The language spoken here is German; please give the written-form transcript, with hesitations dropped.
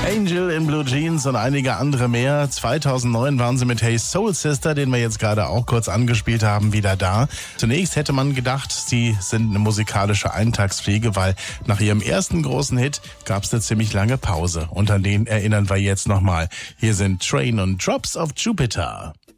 Angel in Blue Jeans und einige andere mehr. 2009 waren sie mit Hey Soul Sister, den wir jetzt gerade auch kurz angespielt haben, wieder da. Zunächst hätte man gedacht, sie sind eine musikalische Eintagsfliege, weil nach ihrem ersten großen Hit gab es eine ziemlich lange Pause. Und an den erinnern wir jetzt nochmal. Hier sind Train und Drops of Jupiter.